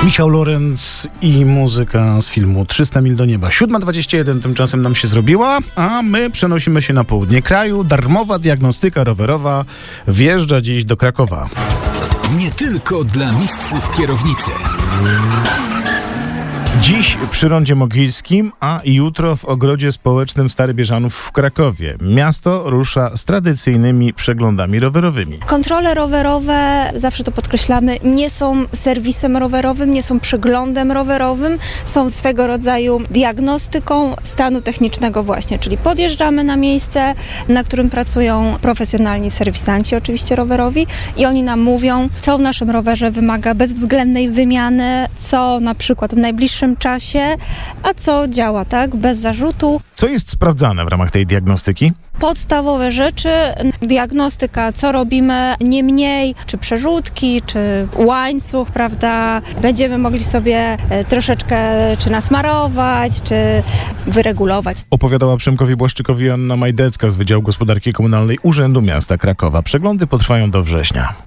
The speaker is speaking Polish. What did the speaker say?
Michał Lorenz i muzyka z filmu 300 mil do nieba. 7:21 tymczasem nam się zrobiła, a my przenosimy się na południe kraju. Darmowa diagnostyka rowerowa wjeżdża dziś do Krakowa. Nie tylko dla mistrzów kierownicy. Dziś przy Rondzie Mogilskim, a jutro w Ogrodzie Społecznym Stary Bieżanów w Krakowie. Miasto rusza z tradycyjnymi przeglądami rowerowymi. Kontrole rowerowe, zawsze to podkreślamy, nie są serwisem rowerowym, nie są przeglądem rowerowym, są swego rodzaju diagnostyką stanu technicznego właśnie, czyli podjeżdżamy na miejsce, na którym pracują profesjonalni serwisanci, oczywiście rowerowi, i oni nam mówią, co w naszym rowerze wymaga bezwzględnej wymiany, co na przykład w najbliższym czasie, a co działa, tak, bez zarzutu. Co jest sprawdzane w ramach tej diagnostyki? Podstawowe rzeczy, diagnostyka, co robimy, nie mniej, czy przerzutki, czy łańcuch, prawda, będziemy mogli sobie troszeczkę czy nasmarować, czy wyregulować. Opowiadała Przemkowi Błaszczykowi Joanna Majdecka z Wydziału Gospodarki Komunalnej Urzędu Miasta Krakowa. Przeglądy potrwają do września.